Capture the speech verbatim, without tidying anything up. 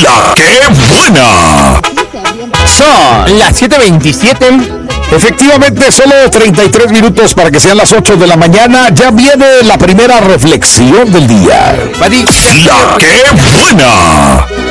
La que buena. Son las siete veintisiete. Efectivamente, solo treinta y tres minutos para que sean las ocho de la mañana. Ya viene la primera reflexión del día. La que buena.